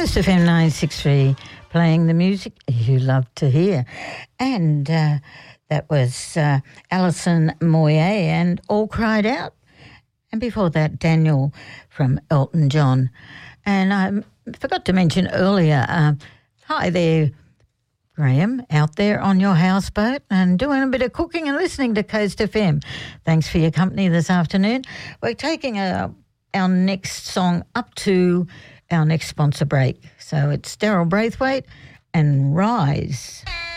Coast FM 963, playing the music you love to hear. And that was Alison Moyet and All Cried Out. And before that, Daniel from Elton John. And I forgot to mention earlier, hi there, Graham, out there on your houseboat and doing a bit of cooking and listening to Coast FM. Thanks for your company this afternoon. We're taking our next song up to our next sponsor break. So it's Daryl Braithwaite and Rise.